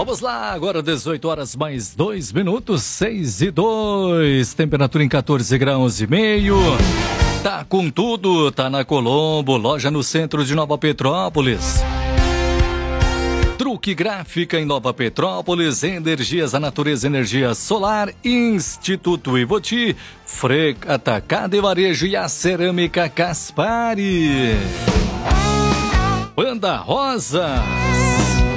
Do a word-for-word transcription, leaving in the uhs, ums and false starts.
Vamos lá, agora dezoito horas mais dois minutos, seis e dois, temperatura em quatorze graus e meio. Tá com tudo, tá na Colombo, loja no centro de Nova Petrópolis. Truque Gráfica em Nova Petrópolis, Energias da Natureza, Energia Solar, Instituto Ivoti, Freca Atacado e Varejo e a Cerâmica Caspari. Banda Rosas.